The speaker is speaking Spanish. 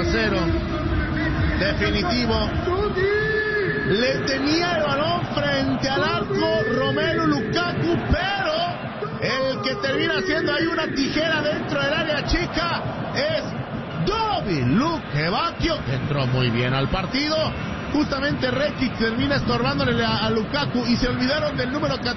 0. Definitivo. Le tenía el balón frente al arco Romelu Lukaku, pero el que termina haciendo ahí una tijera dentro del área chica es Dovi Lukebakio, que entró muy bien al partido. Justamente Rekic termina estorbándole a Lukaku y se olvidaron del número 14.